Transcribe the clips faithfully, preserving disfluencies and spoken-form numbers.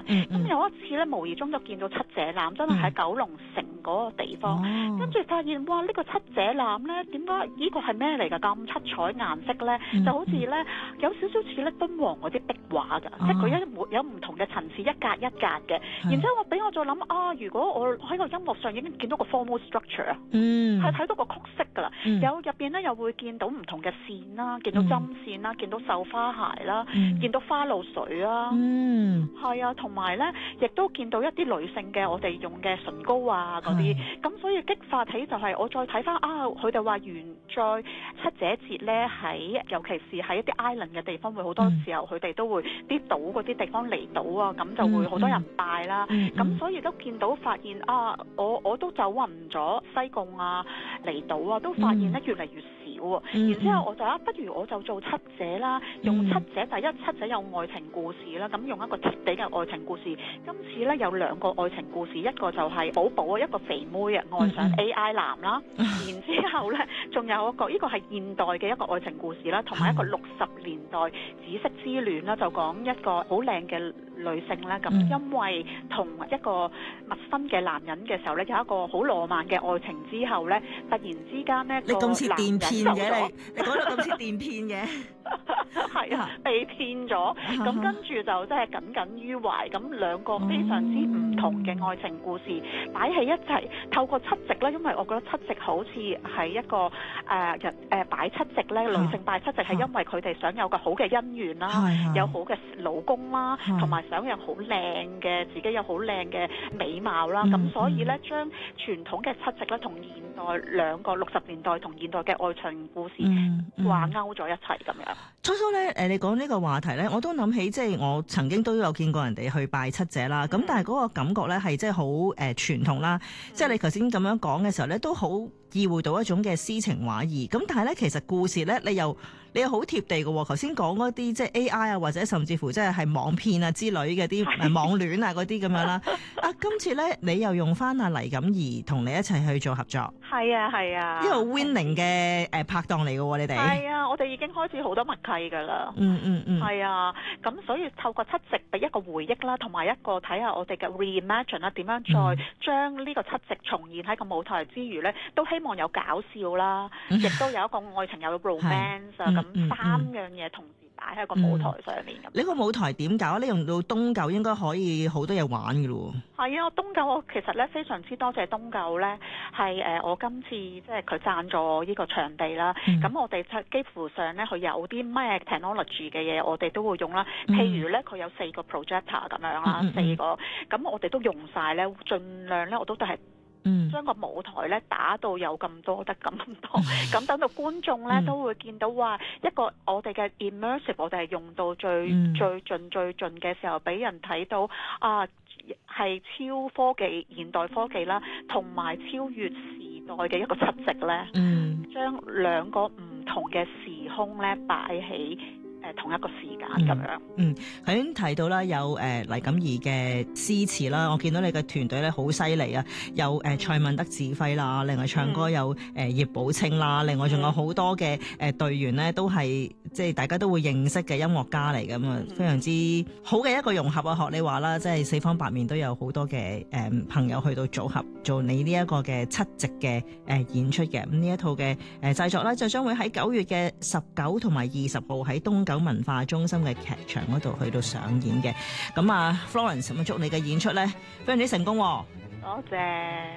嗯嗯、 有一次咧，無意中就見到七姐欖，真係喺九龍城嗰個地方，跟、嗯、住發現哇，呢、呢個七姐欖咧，點解呢個係咩嚟㗎？咁七彩顏色咧、嗯，就好似咧有少少似咧敦煌嗰啲壁畫㗎、哦，即係佢一有唔同嘅層次，一格一格嘅。然之後我俾我再諗啊，如果我喺個音樂上已經見到個 formal structure 啊、嗯，係睇到個曲式㗎啦、嗯，有入邊咧又會見到唔同嘅線啦，見到針線啦、嗯，見到繡花鞋啦、嗯，見到花露水啦，嗯，係啊，同埋咧亦都見到一啲女性嘅我哋用嘅唇膏啊嗰啲，咁所以激發起就係我再睇翻啊，佢哋話原在七姐節咧喺，尤其是喺一啲 island 嘅地方，會好多時候佢哋都會啲島嗰啲地方離島啊，咁就會好多人拜啦，咁、嗯嗯、所以都見到發現啊，我我都走勻咗西貢啊、離島啊，都發現咧越嚟越少啊、嗯，然之後我就啊，不如我就做七姐啦，用七姐第一七姐有愛情故事啦，咁用一個貼地嘅愛情故事，今次咧有兩個愛情故事，一個就係寶寶啊，一個肥妹啊愛上 A I 男啦、嗯，然之後咧仲有一個呢、呢個係現代嘅一個愛情故事啦，同埋一個六十年代紫色之戀啦，就講一個好靚嘅女性啦，咁因為同一個陌生嘅男人嘅時候咧，有一個好浪漫嘅愛情之後咧，突然之間咧你咁似電騙嘅，你你講到咁似電騙嘅， 係啊，被騙咗，咁跟住就真係耿耿於懷，咁兩個非常之唔同嘅愛情故事擺喺一齊，透過七夕咧，因為我覺得七夕好似係一個誒人誒擺七夕咧，女性擺七夕係因為佢哋想有個好嘅姻緣啦，有好嘅老公啦，同埋想有好靚嘅自己有好靚嘅美貌啦，咁、嗯、所以咧將傳統嘅七夕咧同現代兩個六十年代同現代嘅愛情故事掛鈎咗一齊咁樣。 初初咧誒，你講呢個話題咧，我都諗起即係、就是、我曾經都有見過人哋去拜七姐啦，咁、嗯、但係嗰個感覺咧係即係好誒傳統啦，即、嗯、係、就是、你頭先咁樣講嘅時候咧，都好意會到一種嘅詩情畫意。咁但係咧其實故事咧你又你又好貼地嘅喎，頭先講嗰啲即係 A I 啊，或者甚至乎即係係網騙啊之類嘅啲誒網戀啊嗰啲咁樣啦。啊，今次咧你又用翻阿黎錦儀同你一齊去做合作。 係啊係啊， 呢個 winning 嘅誒拍檔嚟嘅喎，你哋。 係啊，我哋已經開始好多默契㗎啦。 嗯嗯嗯。 係啊，咁所以透過七夕俾一個回憶啦，同埋一個睇下我哋嘅 reimagine 啦，點樣再將呢個七夕重現喺個舞台之餘咧，都希望有搞笑啦，亦、嗯、都有一個愛情有 romance 啊。咁、嗯、三樣嘢同時擺喺個舞台上面咁、嗯。你個舞台點搞？你用到東九應該可以好多嘢玩㗎咯。係啊，東九我其實咧非常之多謝東九咧，係誒我今次即係佢贊助呢個場地啦。咁、嗯、我哋幾乎上咧佢有啲咩 technology 嘅嘢，我哋都會用啦。譬如咧佢有四個 projector 咁樣啦、嗯，四個咁我哋都用晒咧，盡量咧我都都係。嗯，將個舞台咧打到有咁多得咁多，咁等到觀眾咧、嗯、都會見到話一個我哋嘅 immersive， 我哋係用到最、嗯、最盡最盡嘅時候，俾人睇到啊係超科技現代科技啦，同埋超越時代嘅一個七夕咧，嗯，將兩個唔同嘅時空咧擺喺誒同一個時間咁樣。嗯， 頭先提到啦，有誒、呃、黎錦儀嘅詩詞啦，我見到你嘅團隊咧好犀利啊，有誒、呃、蔡敏德指揮啦，另外唱歌有誒、呃、葉寶清啦，另外仲有好多嘅誒隊員咧，都係即係大家都會認識嘅音樂家嚟嘅，咁啊非常之好嘅一個融合啊！學你話啦，即係四方八面都有好多嘅誒、呃、朋友去到組合做你呢一個嘅七夕嘅誒演出嘅。咁呢一套嘅誒製作咧，就將會喺九月嘅十九同埋二十號喺東九文化中心嘅劇場嗰度去到上演嘅。咁啊 Florence， 咁祝你嘅演出咧非常之成功。 多謝。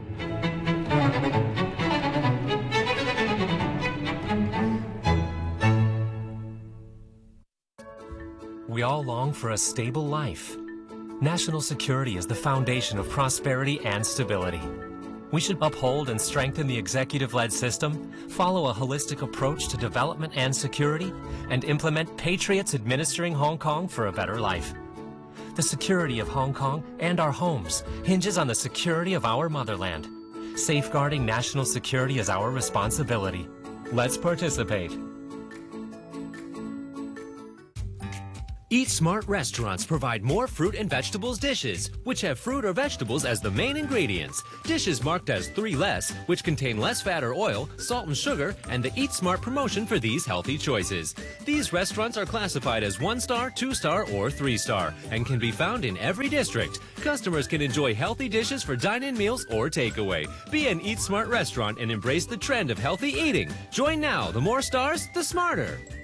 We all long for a stable life. National security is the foundation of prosperity and stability. We should uphold and strengthen the executive-led system, follow a holistic approach to development and security, and implement patriots administering Hong Kong for a better life. The security of Hong Kong and our homes hinges on the security of our motherland. Safeguarding national security is our responsibility. Let's participate. Eat Smart restaurants provide more fruit and vegetables dishes, which have fruit or vegetables as the main ingredients. Dishes marked as three less, which contain less fat or oil, salt and sugar, and the Eat Smart promotion for these healthy choices. These restaurants are classified as one-star, two-star, or three-star, and can be found in every district. Customers can enjoy healthy dishes for dine-in meals or takeaway. Be an Eat Smart restaurant and embrace the trend of healthy eating. Join now. The more stars, the smarter.